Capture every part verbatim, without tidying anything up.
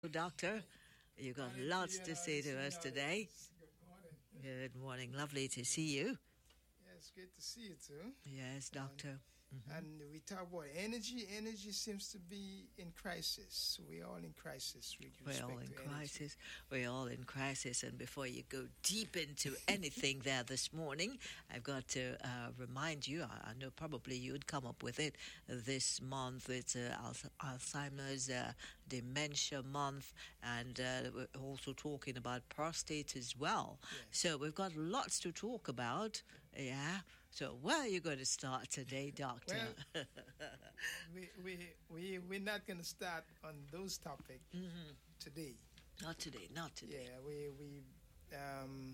Doctor, you got Morning to lots you and to our say to listening us today. audience. Good morning. Good morning. Lovely to see you. Yeah, it's great to see you too. Yes, And, Doctor. hmm and we talk about energy. Energy seems to be in crisis. We're all in crisis with We're all respect in to energy. crisis. We're all in crisis. And before you go deep into anything there this morning, I've got to uh, remind you, I, I know probably you'd come up with it this month. It's uh, Al- Alzheimer's uh, Dementia Month. And uh, we're also talking about prostate as well. Yes. So we've got lots to talk about. Yeah. So where are you going to start today, Doctor? Well, we, we, we, we're not going to start on those topics Mhm. today. Not today, not today. Yeah, we, we um,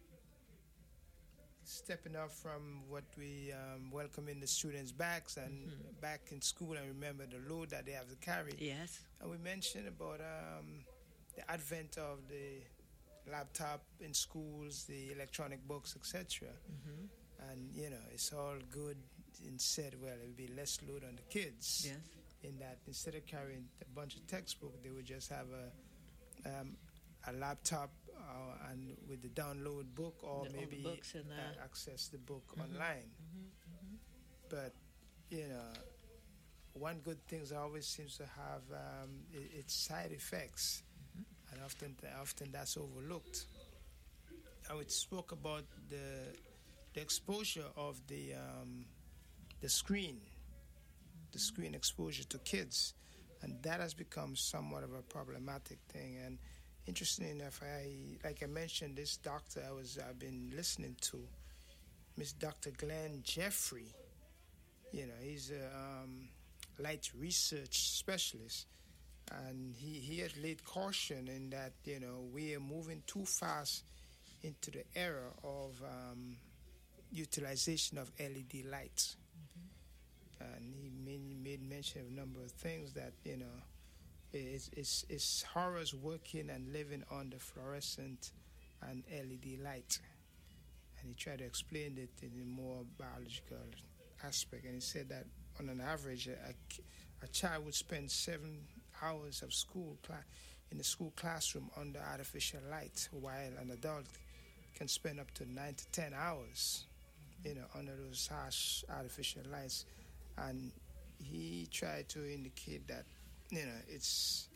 stepping off from what we um, welcoming the students back and Mhm. back in school and remember the load that they have to carry. Yes. And we mentioned about um, the advent of the laptop in schools, the electronic books, et cetera. hmm And you know, it's all good and said. Well, it would be less load on the kids. Yes. In that, instead of carrying a bunch of textbook, they would just have a um, a laptop uh, and with the download book, or The- all the maybe books in uh, there. access the book Mhm. online. hmm But you know, one good thing always seems to have um, i- its side effects, and often often that's overlooked. And we spoke about the the exposure of the um, the screen, the screen exposure to kids, and that has become somewhat of a problematic thing. And interesting enough, I like I mentioned this doctor I was I've been listening to, Miss Doctor Glenn Jeffrey. You know, he's a um, light research specialist, and he, he had laid caution in that, you know, we are moving too fast into the era of um, utilization of L E D lights. And he made, made mention of a number of things that, you know, it's, it's, it's horrors working and living under fluorescent and L E D light. And he tried to explain it in a more biological aspect. And he said that on an average, a, a child would spend seven hours of school cla- in the school classroom under artificial light, while an adult can spend up to nine to ten hours, you know, under those harsh artificial lights. And he tried to indicate that, you know, it's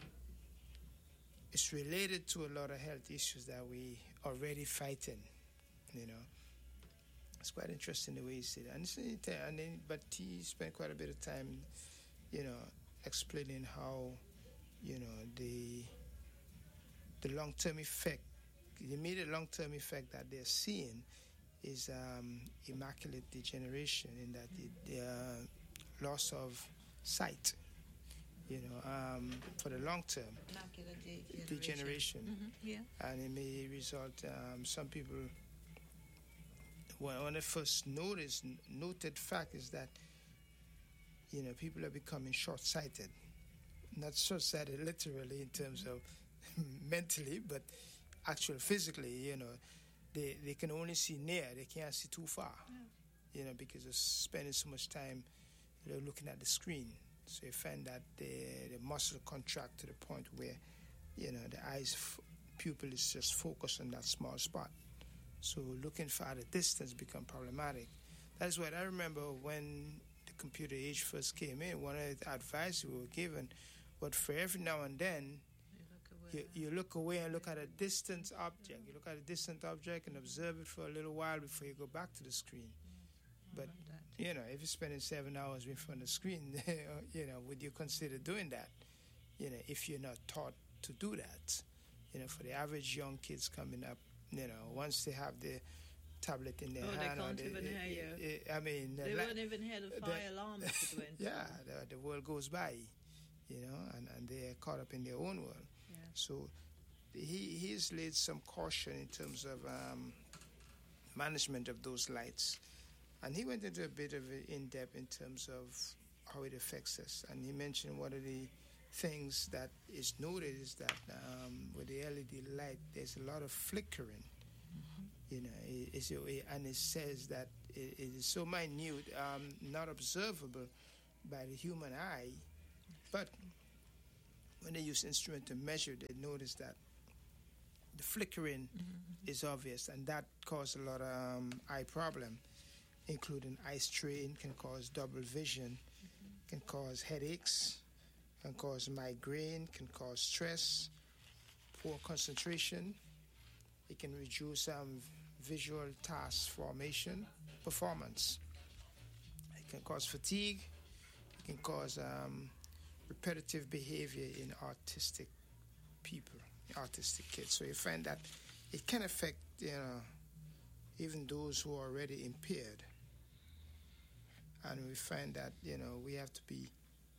it's related to a lot of health issues that we already fighting, you know. It's quite interesting the way he said it. And, it's, and then, but he spent quite a bit of time, you know, explaining how, you know, the the long-term effect, the immediate long-term effect that they're seeing is um, immaculate degeneration, in that the, the uh, loss of sight, you know, um, for the long term. Macular degeneration. Degeneration. hmm Yeah. And it may result, um, some people, when, when I first noticed, noted fact is that, you know, people are becoming short-sighted. Not short-sighted literally in terms of mentally, but actually physically, you know, they, they can only see near, they can't see too far, Yeah. you know, because of spending so much time, you know, looking at the screen. So you find that the, the muscle contract to the point where, you know, the eyes f- pupil is just focused on that small spot. So looking far at a distance become problematic. That's what I remember when the computer age first came in. One of the advice we were given, but for every now and then, You look away. you, you look away and look at a distant object. You look at a distant object and observe it for a little while before you go back to the screen. But, About that. you know, if you're spending seven hours in front of the screen, you know, would you consider doing that? You know, if you're not taught to do that. You know, for the average young kids coming up, you know, once they have the tablet in their Oh, they hand. or can't even hear you. I mean, They la- won't even hear the fire alarm if it went. yeah, the, the world goes by, you know, and, and they're caught up in their own world. Yeah. So he he's laid some caution in terms of um, management of those lights. And he went into a bit of a in-depth in terms of how it affects us. And he mentioned one of the things that is noted is that um, with the L E D light, there's a lot of flickering. Mm-hmm. You know, it, it's, and it says that it, it is so minute, um, not observable by the human eye, but when they use instrument to measure, they notice that the flickering mm-hmm. is obvious, and that causes a lot of um, eye problem, including eye strain, can cause double vision, mm-hmm. can cause headaches, can cause migraine, can cause stress, poor concentration. It can reduce um, visual task formation, performance. It can cause fatigue. It can cause um, repetitive behavior in autistic people, autistic kids. So you find that it can affect, you know, even those who are already impaired. And we find that, you know, we have to be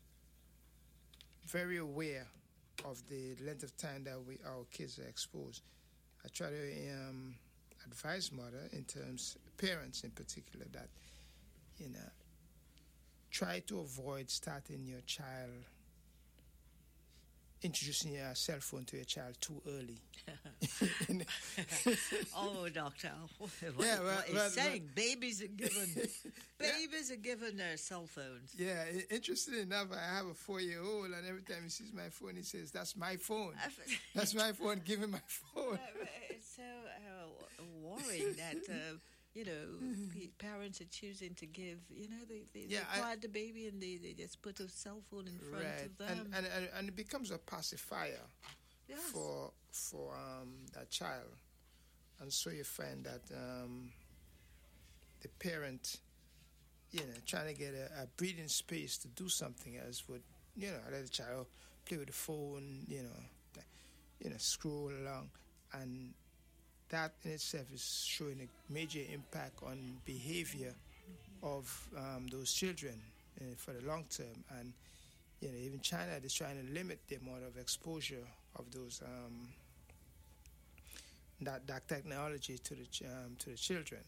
very aware of the length of time that we our kids are exposed. I try to um, advise mother in terms, parents in particular, that, you know, try to avoid starting your child, introducing your cell phone to your child too early. Oh, doctor, what, yeah, well, what is well, saying? well, babies are given, babies yeah. are given their cell phones. Yeah, interesting enough, I have a four-year-old, and every time he sees my phone, he says, "That's my phone. That's my phone. Give him my phone." It's so uh, worrying that. Uh, You know, parents are choosing to give, you know, they, they, yeah, they quiet the baby and they, they just put a cell phone in front right. of them. And, and, and, and it becomes a pacifier yes. for for um, that child. And so you find that um, the parent, you know, trying to get a, a breathing space to do something else would, you know, let the child play with the phone, you know, you know, scroll along. And that in itself is showing a major impact on behavior of um, those children uh, for the long term. And, you know, even China is trying to limit the amount of exposure of those um, that that technology to the ch- um, to the children.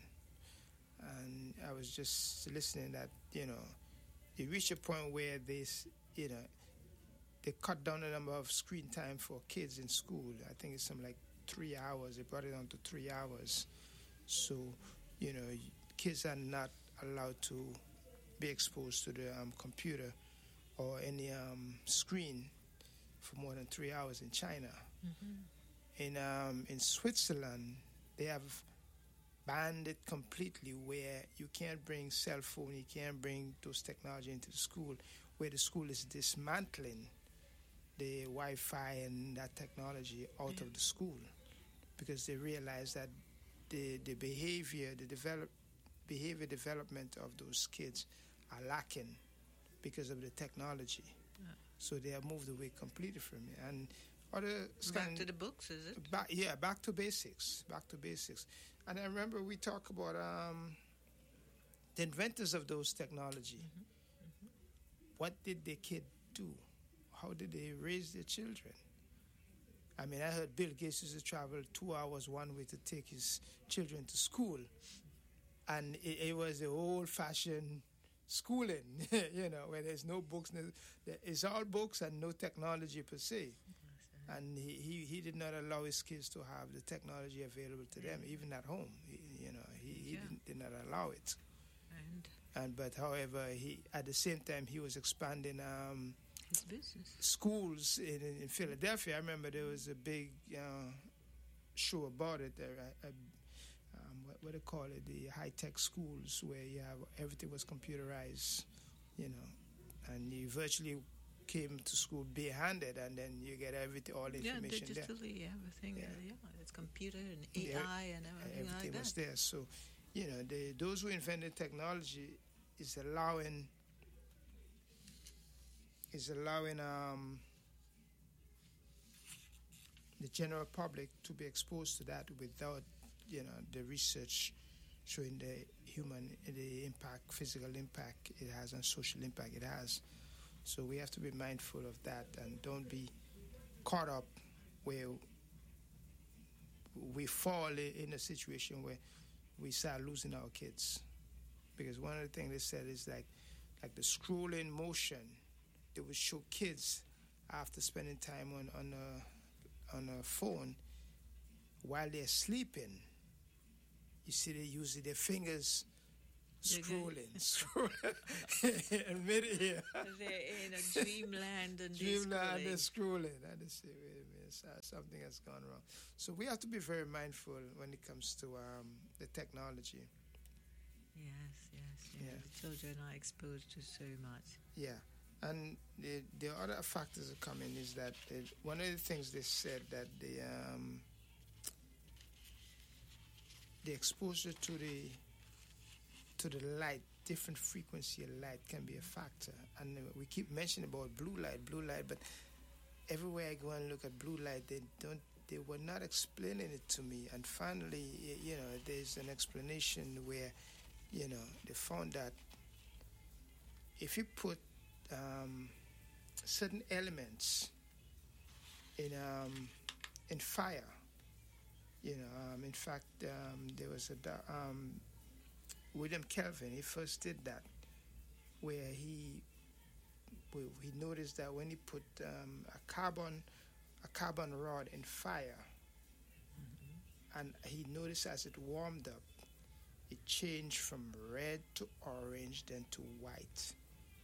And I was just listening that, you know, you reach a point where this, you know, they cut down the number of screen time for kids in school. I think it's something like three hours. They brought it down to three hours. So, you know, kids are not allowed to be exposed to the um, computer or any um, screen for more than three hours in China. Mm-hmm. In um, in Switzerland, they have banned it completely, where you can't bring cell phone, you can't bring those technology into the school, where the school is dismantling the Wi-Fi and that technology out yeah. of the school, because they realize that the the behavior, the develop behavior development of those kids are lacking because of the technology. Yeah. So they have moved away completely from it. And other back to the books, is it? Back, yeah, back to basics, back to basics. And I remember we talk about um, the inventors of those technology. Mm-hmm. Mm-hmm. What did the kid do? How did they raise their children? I mean, I heard Bill Gates used to travel two hours one way to take his children to school. And it, it was the old-fashioned schooling, you know, where there's no books. No, it's all books and no technology per se. And he, he, he did not allow his kids to have the technology available to them, even at home. He, you know, he, he yeah. didn't, did not allow it. And, and but however, he at the same time he was expanding um, his business schools in, in Philadelphia. I remember there was a big uh, show about it. There, uh, um, what, what do they call it? The high tech schools where you have everything was computerized, you know, and you virtually came to school barehanded, and then you get everything, all the yeah, information digitally, there. Yeah, everything. Yeah. Uh, yeah, it's computer and A I yeah, and everything, everything like was that. there. So, you know, the, those who invented technology is allowing is allowing um, the general public to be exposed to that without, you know, the research showing the human, the impact, physical impact it has and social impact it has. So we have to be mindful of that and don't be caught up where we fall in a situation where we start losing our kids. Because one of the things they said is like, like the scrolling motion, they would show kids after spending time on, on, a, on a phone while they're sleeping. You see they use their fingers scrolling, scrolling in mid-air. They're in a dreamland and Dreamland they're and scrolling. scrolling. And they say, wait a minute, so- something has gone wrong. So we have to be very mindful when it comes to um, the technology. Yes, yes, yeah. Yeah. The children are exposed to so much. Yeah. And the, the other factors that come in is that they, one of the things they said that the um, the exposure to the to the light, different frequency of light can be a factor. And uh, we keep mentioning about blue light, blue light, but everywhere I go and look at blue light, they don't they were not explaining it to me. And finally, y- you know, there's an explanation where, you know, they found that if you put um, certain elements in um, in fire, you know, um, in fact, um, there was a do- um, William Kelvin. He first did that, where he we- he noticed that when he put um, a carbon a carbon rod in fire, and he noticed as it warmed up, it changed from red to orange, then to white,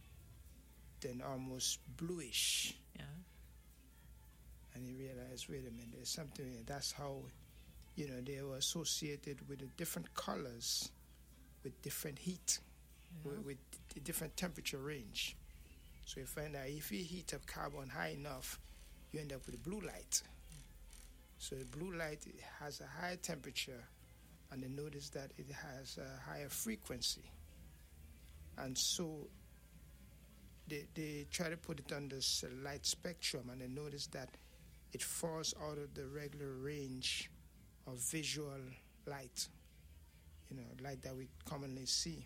then almost bluish. Yeah. And he realized, wait a minute, there's something here. That's how, you know, they were associated with the different colors, with different heat, Yeah. with, with the different temperature range. So you find that if you heat up carbon high enough, you end up with blue light. So the blue light has a higher temperature, and they notice that it has a higher frequency. And so they, they try to put it on this uh, light spectrum, and they notice that it falls out of the regular range of visual light, you know, light that we commonly see.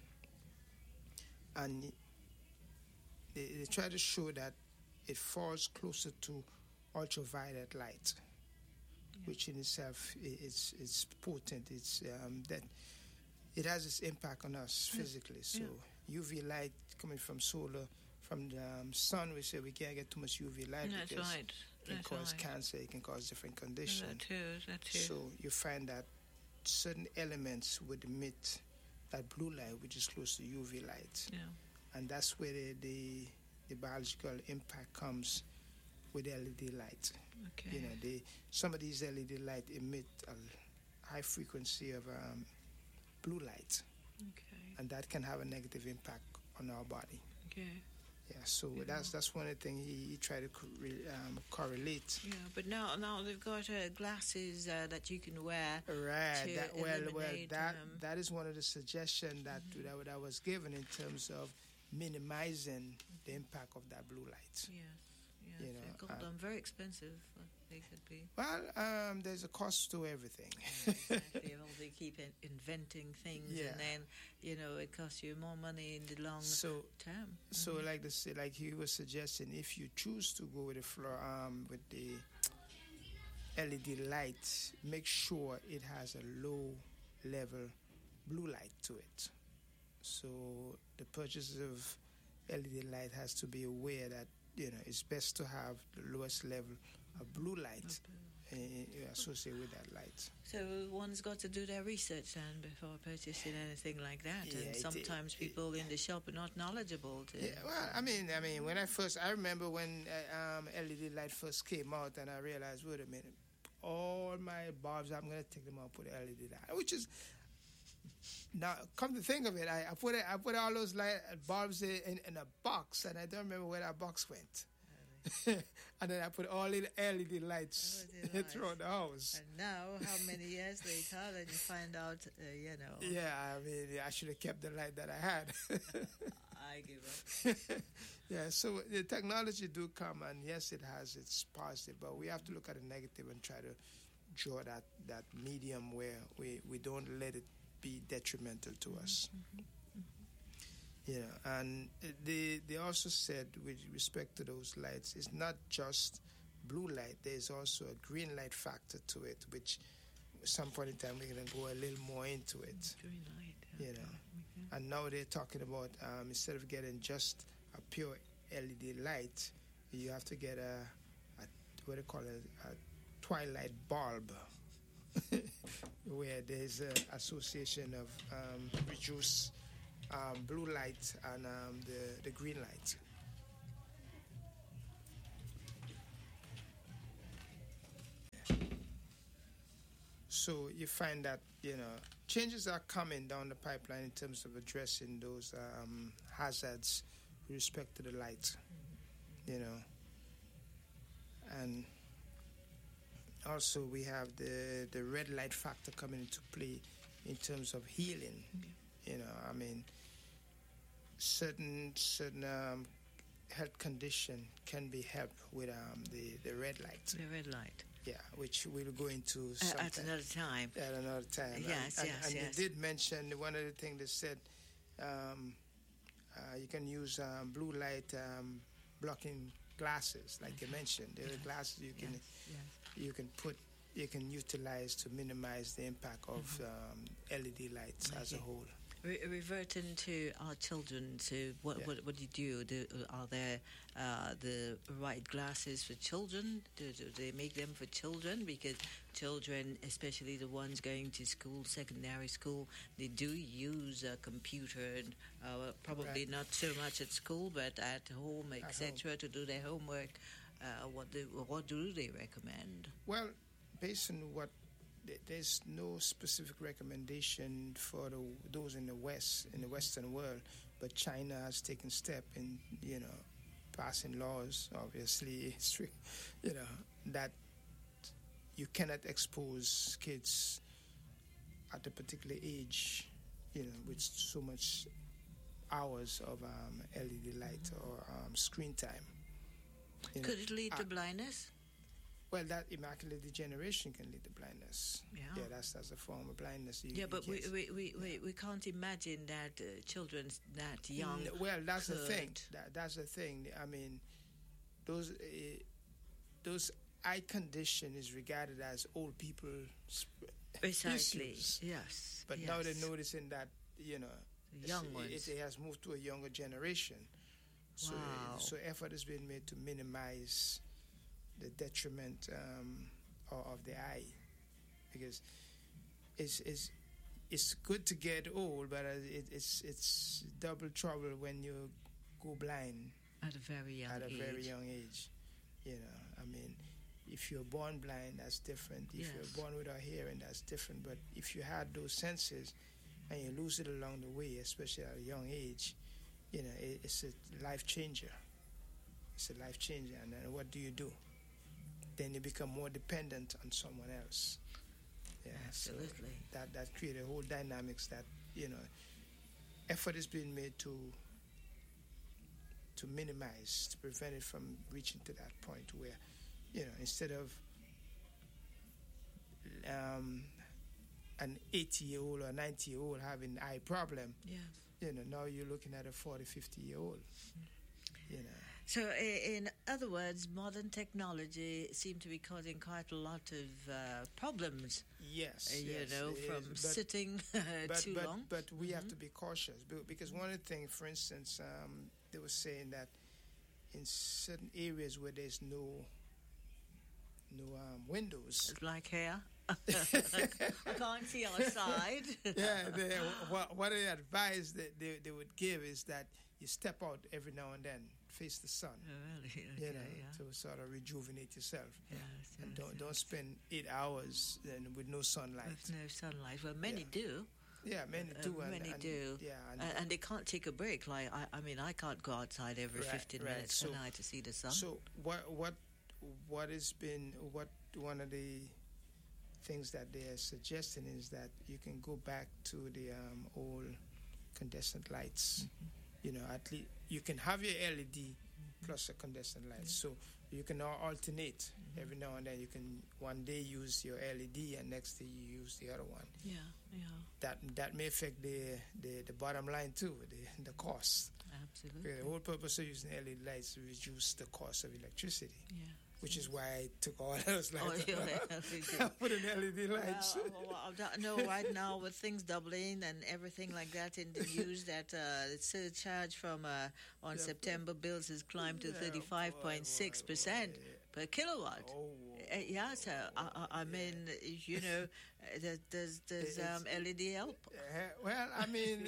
And they, they try to show that it falls closer to ultraviolet light, Yeah. which in itself i- is is potent. It's um, that it has its impact on us Yeah. physically. So Yeah. U V light coming from solar, from the um, sun, we say we can't get too much U V light That's because right. it can That's cause right. cancer, it can cause different That conditions. too, that too. So you find that certain elements would emit that blue light, which is close to U V light, yeah. and that's where the the, the biological impact comes with L E D light. Okay. You know, they some of these L E D light emit a high frequency of um, blue light, Okay. and that can have a negative impact on our body. Okay. Yeah, so Yeah. that's that's one of the things he, he tried to co- re- um, correlate. Yeah, but now now they've got uh, glasses uh, that you can wear. Right. To That, well, well, eliminate, that um, that is one of the suggestions that, Mhm. that that was given in terms of minimizing the impact of that blue light. Yes. Yes. You know, They've got uh, them very expensive. uh, They could be. Well, um, there's a cost to everything. Yeah, exactly. Well, they keep in- inventing things, Yeah. and then you know it costs you more money in the long So, term. so Mhm. like this, like he was suggesting, if you choose to go with the floor, um, with the L E D light, make sure it has a low level blue light to it. So the purchaser of L E D light has to be aware that, you know, it's best to have the lowest level of blue light uh, associated with that light. So one's got to do their research then before purchasing anything like that. Yeah, and it- sometimes it- people in the shop are not knowledgeable. To, Yeah, well, I mean, I mean, when I first, I remember when uh, um, L E D light first came out, and I realized, wait a minute, all my bulbs, I'm gonna take them out with L E D light, which is now, come to think of it, I, I put it, I put all those light bulbs in, in, in a box, and I don't remember where that box went. And then I put all the L E D lights L E D lights. throughout the house. And now, how many years later, then you find out, uh, you know, Yeah, I mean, I should have kept the light that I had. I give up. Yeah, so the technology do come, and yes, it has its positive, but we have to look at the negative and try to draw that, that medium where we, we don't let it be detrimental to us. You know, and they they also said with respect to those lights, it's not just blue light. There's also a green light factor to it, which at some point in time we're gonna go a little more into it. Green light. You know. And now they're talking about um, instead of getting just a pure L E D light, you have to get a, a what do you call it, a twilight bulb, where there's an association of um, reduced um, blue light and um, the, the green light. So you find that, you know, changes are coming down the pipeline in terms of addressing those um, hazards with respect to the light, you know. And also we have the, the red light factor coming into play in terms of healing. Mm-hmm. You know, I mean, certain certain um, health condition can be helped with um, the, the red light. The red light. Yeah, which we'll go into uh, at another time. At another time. Yes, and, yes, and, and yes. you did mention one of the things they said, um, uh, you can use um, blue light um, blocking glasses, like you mentioned. There are glasses you can yes, yes. you can put, you can utilize to minimize the impact of mm-hmm. um, L E D lights okay. as a whole. Re- reverting to our children, to what, yeah. what what do you do? do are there uh, the right glasses for children? Do, do they make them for children? Because children, especially the ones going to school, secondary school, they do use a computer, and, uh, probably right. not so much at school, but at home, et cetera, to do their homework. Uh, what do what do they recommend? Well, based on what. There's no specific recommendation for the, those in the West, in the Western world, but China has taken step in, you know, passing laws, obviously, you know, that you cannot expose kids at a particular age, you know, with so much hours of um, L E D light or um, screen time. You Could know, it lead uh, to blindness? Well, that macular degeneration can lead to blindness. Yeah, yeah that's that's a form of blindness. You, yeah, but we we, we, yeah. we we can't imagine that uh, children that young. Mm, well, that's could. the thing. That that's the thing. I mean, those uh, those eye condition is regarded as old people. Precisely. Issues. Yes. But yes. now they're noticing that, you know, the young ones. It, it has moved to a younger generation. So wow. so effort has been made to minimize the detriment um, of, of the eye, because it's, it's it's good to get old, but it, it's it's double trouble when you go blind at a very young at a age. very young age. You know, I mean, if you're born blind, that's different. If yes. you're born without hearing, that's different. But if you had those senses and you lose it along the way, especially at a young age, you know, it, it's a life changer. It's a life changer, and then what do you do? Then you become more dependent on someone else. Yeah, absolutely. So that that creates a whole dynamics that, you know, effort is being made to to minimize, to prevent it from reaching to that point where, you know, instead of um, an eighty-year-old or ninety-year-old having eye problem, yes. you know, now you're looking at a forty, fifty-year-old, you know. So, in other words, modern technology seems to be causing quite a lot of uh, problems. Yes, uh, you yes, know, from but, sitting uh, but, too but, long. But we mm-hmm. have to be cautious, because one of the things, for instance, um, they were saying that in certain areas where there's no no um, windows, like here, I can't see outside. yeah, they, what, what they advise that they, they would give is that you step out every now and then, face the sun, oh, really? Okay, you know, yeah. to sort of rejuvenate yourself. Yes, and yes, don't yes. don't spend eight hours then with no sunlight. With no sunlight. Well, many yeah. do. Yeah, many uh, do. And, many and, do. Yeah, and, and, and they can't take a break. Like I, I mean, I can't go outside every right, fifteen right. minutes so, can I to see the sun. So what what what has been what one of the things that they are suggesting is that you can go back to the um, old incandescent lights. Mm-hmm. You know, at least you can have your L E D mm-hmm. plus a incandescent light. Mm-hmm. So you can alternate mm-hmm. every now and then. You can one day use your L E D and next day you use the other one. Yeah, yeah. That that may affect the the, the bottom line too, the the cost. Absolutely. The whole purpose of using L E D lights is to reduce the cost of electricity. Yeah. Which is why I took all those lights. Oh, yeah, I put in L E D lights. Well, well, I don't know right now with things doubling and everything like that in the news that uh, the surcharge from uh, on yeah, September bills has climbed to thirty-five point six percent per kilowatt. Oh, Uh, yeah, so I, I I mean, you know, uh, there- there's there's It's- um, L E D help. Uh, well, I mean,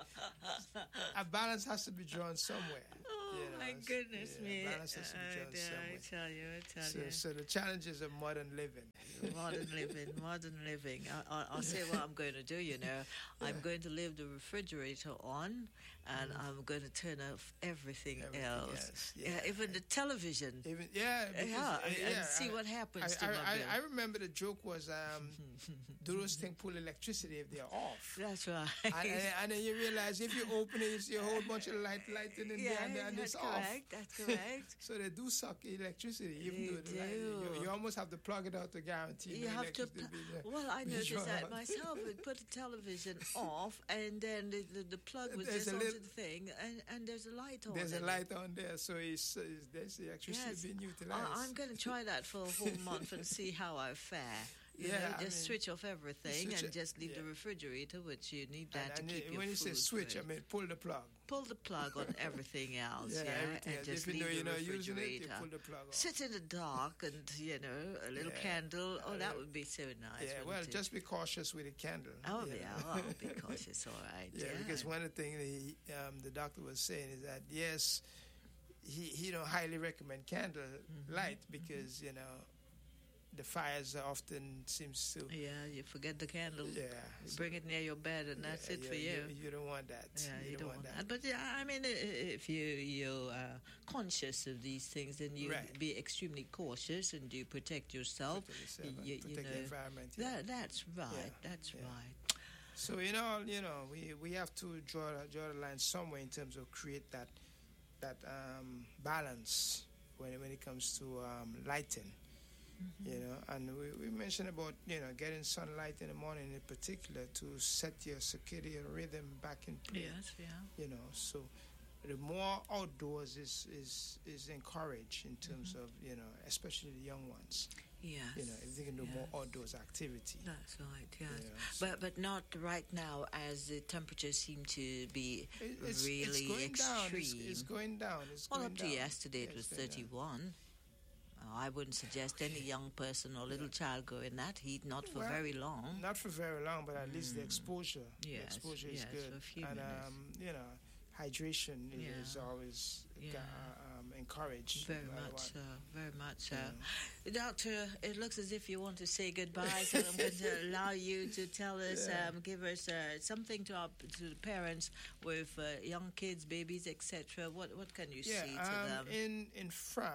a balance has to be drawn somewhere. Oh you know, my it's- goodness yeah, me! balance has to be Uh, drawn yeah, I somewhere. tell you, I tell So, you. so the challenges of modern living. Modern living, modern living. I, I, I'll say what I'm going to do, you know. I'm going to leave the refrigerator on and I'm going to turn off everything, Everything else. else, Yeah, yeah. even the television. Even yeah, because, Yeah, uh, and, and yeah, see I- what happens I, to my I, bill. I, I remember the joke was, um, do those things pull electricity if they're off? That's right. and, and, and then you realize if you open it, you see a whole bunch of light lighting in yeah, there, and, then that's it's off. correct. That's correct. So they do suck electricity, even They though the light, you, do. you almost have to plug it out to guarantee You no have to. electricity Pl- being there. well, I being noticed drawn that out. myself. We put the television off, and then the, the, the plug was There's just a onto little- the thing, and, and there's a light on. There's a in it. light on there, so it's, it's there's the electricity Yes. being utilized. I, I'm going to try that for a whole month and see how I fare. You Yeah, know, I just mean, switch off everything switch and it- just leave the yeah. refrigerator, which you need that and, to and keep it- your when you say food switch, good. I mean pull the plug. Pull the plug on everything else, Yeah, yeah, everything and else. just If you leave know the you're not using it, refrigerator. you pull the plug off. Sit in the dark and, you know, a little Yeah. candle. Oh, Uh, that would be so nice. Yeah, well, wouldn't it? just be cautious with the candle. Oh, you yeah, know. well, I'll be cautious, all right. yeah, Yeah, because one of the things the, um, the doctor was saying is that, yes, he, he don't highly recommend candle Mm-hmm. light because, you know, the fires often seems to... Yeah, you forget the candle. Yeah. You so- bring it near your bed, and that's yeah, it yeah, for you. You don't want that. Yeah, you, don't, want that. that. But yeah, I mean, i- i- if you you're uh, conscious of these things, then you Right. be extremely cautious and you protect yourself. Protect yourself and you, you protect know, the environment. yeah. That that's right. Yeah, That's yeah. right. So you know, you know, we, we have to draw draw the line somewhere in terms of create that that um, balance when when it comes to um, lighting. Mm-hmm. You know, and we, we mentioned about you know getting sunlight in the morning in particular to set your circadian rhythm back in play. Yes, yeah. You know, so the more outdoors is is is encouraged in terms Mm-hmm. of you know, especially the young ones. Yes. You know, if they can do yes. more outdoors activity. That's right. Yes. you know, so- But but not right now, as the temperatures seem to be It- it's, really it's going extreme. down. It's, it's going down. It's Well, going up to down. yesterday, it Yeah, was it's going down. thirty-one. Uh, I wouldn't suggest any young person or little child go in that heat, not for Well, very long. Not for very long, but at least the Mm. exposure. the Yes, exposure is yes, good. for a few and minutes. um, you know, hydration is, is Yeah. always Yeah. uh, um, encouraged. Very no matter much what. so, very much so. Yeah. Doctor, it looks as if you want to say goodbye, so I'm going to allow you to tell us, Yeah. um, give us uh, something to our to the parents with uh, young kids, babies, et cetera. What what can you Yeah, say to um, them? in in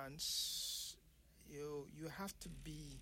France, you you have to be.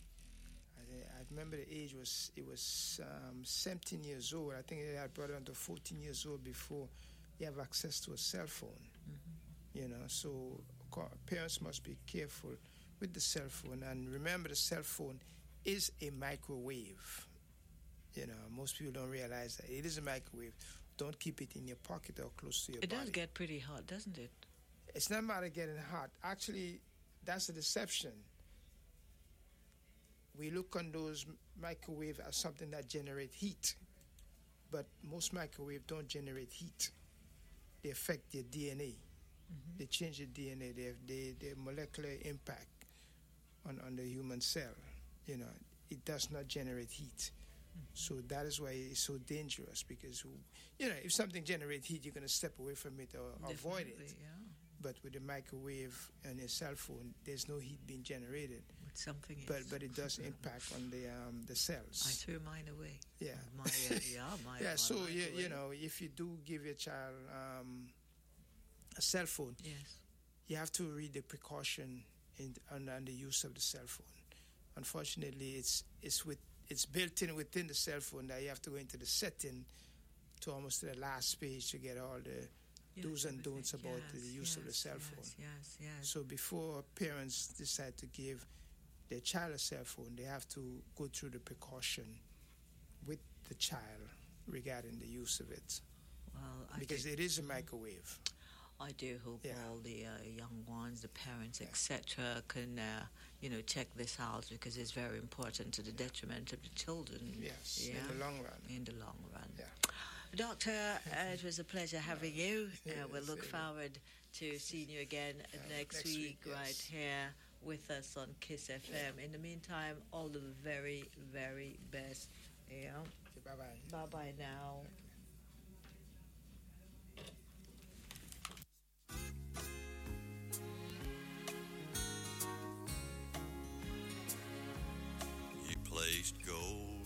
I, I remember the age was it was um, seventeen years old. I think they had brought it down to fourteen years old before you have access to a cell phone. You know, so co- parents must be careful with the cell phone and remember the cell phone is a microwave. You know, most people don't realize that it is a microwave. Don't keep it in your pocket or close to your It body. does get pretty hot, doesn't it? It's not a matter of getting hot. Actually, that's a deception. We look on those microwave as something that generate heat, but most microwave don't generate heat. They affect your D N A. Mm-hmm. They change the D N A. They have they, their molecular impact on, on the human cell. You know, it does not generate heat. So that is why it's so dangerous because, you know, if something generates heat, you're going to step away from it or avoid it. Definitely, yeah. But with the microwave and your cell phone, there's no heat being generated. With something But else. but it does impact on the um, the I cells. threw mine away. Yeah. My, uh, yeah, my, Yeah. my So you you microwave. know, if you do give your child um, a cell phone, Yes. you have to read the precaution in on, on the use of the cell phone. Unfortunately, it's it's with it's built in within the cell phone that you have to go into the setting to almost to the last page to get all the Yes, do's and everything. don'ts about the Yes, use of the yes, cell yes, phone. Yes, yes. So before parents decide to give their child a cell phone, they have to go through the precaution with the child regarding the use of it Well, I because do, it is a microwave. I do hope Yeah. all the uh, young ones, the parents, Yeah. et cetera, can uh, you know check this out because it's very important to the detriment of the children. Yes, Yeah. in the long run. In the long run. Yeah. Doctor, uh, it was a pleasure having you. Uh, we'll Yes, look it- forward to seeing you again Yeah, next, next week, week, yes. right here with us on Kiss F M. In the meantime, all the very, very best. Yeah. Bye bye. Bye bye now. He placed gold